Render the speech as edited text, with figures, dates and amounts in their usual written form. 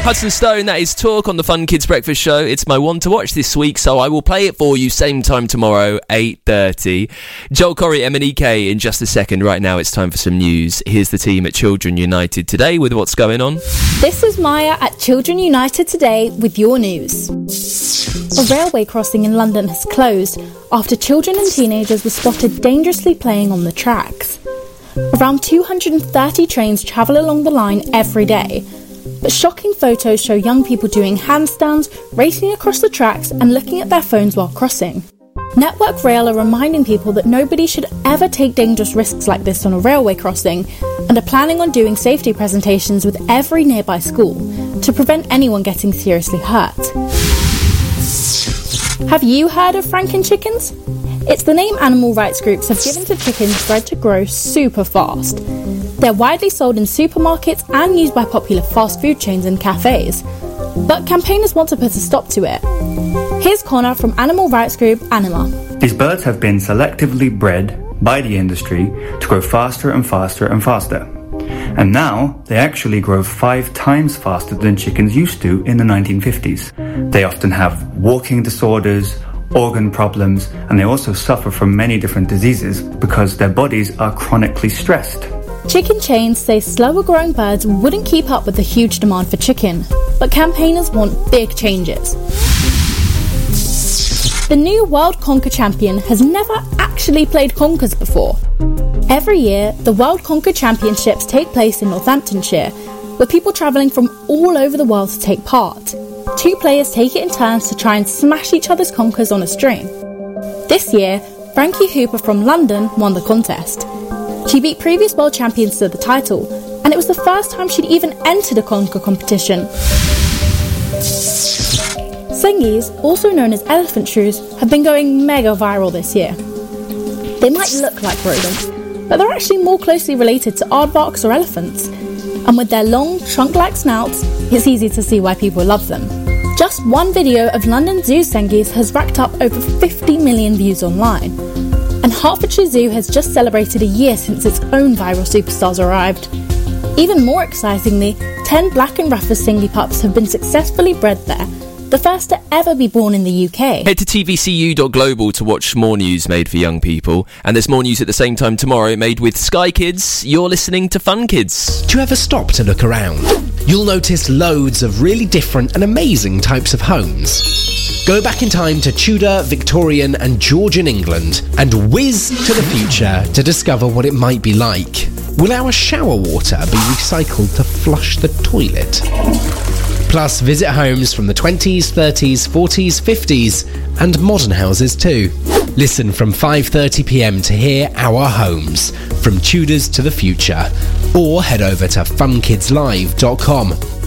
Hudson Stone, that is Talk on the Fun Kids Breakfast Show. It's my one to watch this week, so I will play it for you same time tomorrow, 8:30. Joel Corey, MNEK in just a second. Right now it's time for some news. Here's the team at Children United today with what's going on. This is Maya at Children United today with your news. A railway crossing in London has closed after children and teenagers were spotted dangerously playing on the tracks. Around 230 trains travel along the line every day. But shocking photos show young people doing handstands, racing across the tracks and looking at their phones while crossing. Network Rail are reminding people that nobody should ever take dangerous risks like this on a railway crossing and are planning on doing safety presentations with every nearby school to prevent anyone getting seriously hurt. Have you heard of Franken chickens? It's the name animal rights groups have given to chickens bred to grow super fast. They're widely sold in supermarkets and used by popular fast food chains and cafes. But campaigners want to put a stop to it. Here's Connor from animal rights group Anima. These birds have been selectively bred by the industry to grow faster and faster and faster. And now they actually grow 5 times faster than chickens used to in the 1950s. They often have walking disorders, organ problems, and they also suffer from many different diseases because their bodies are chronically stressed. Chicken chains say slower growing birds wouldn't keep up with the huge demand for chicken, but campaigners want big changes. The new World Conker champion has never actually played conkers before. Every year, the World Conker Championships take place in Northamptonshire, with people travelling from all over the world to take part. 2 players take it in turns to try and smash each other's conkers on a string. This year, Frankie Hooper from London won the contest. She beat previous world champions to the title, and it was the first time she'd even entered a conker competition. Sengis, also known as elephant shrews, have been going mega viral this year. They might look like rodents, but they're actually more closely related to aardvarks or elephants. And with their long, trunk-like snouts, it's easy to see why people love them. Just one video of London Zoo Sengis has racked up over 50 million views online. And Hertfordshire Zoo has just celebrated a year since its own viral superstars arrived. Even more excitingly, 10 Black and Rufus Sengi pups have been successfully bred there, the first to ever be born in the UK. Head to tvcu.global to watch more news made for young people. And there's more news at the same time tomorrow made with Sky Kids. You're listening to Fun Kids. Do you ever stop to look around? You'll notice loads of really different and amazing types of homes. Go back in time to Tudor, Victorian and Georgian England and whiz to the future to discover what it might be like. Will our shower water be recycled to flush the toilet? Plus, visit homes from the 20s, 30s, 40s, 50s and modern houses too. Listen from 5:30pm to hear Our Homes, from Tudors to the future. Or head over to funkidslive.com.